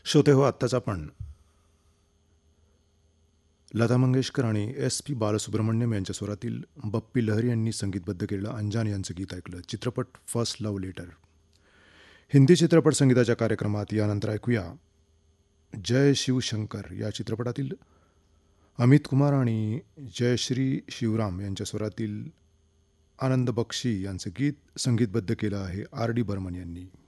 श्रोते हो, आत्ताच आपण लता मंगेशकर आणि SP बालसुब्रमण्यम यांच्या स्वरातील बप्पी लहरी यांनी संगीतबद्ध केलेलं अंजान यांचं गीत ऐकलं. चित्रपट फर्स्ट लव्ह लेटर. हिंदी चित्रपट संगीताच्या कार्यक्रमात यानंतर ऐकूया जय शिवशंकर या चित्रपटातील अमित कुमार आणि जयश्री शिवराम यांच्या स्वरातील आनंद बक्षी यांचं गीत संगीतबद्ध केलं आहे RD बर्मन यांनी.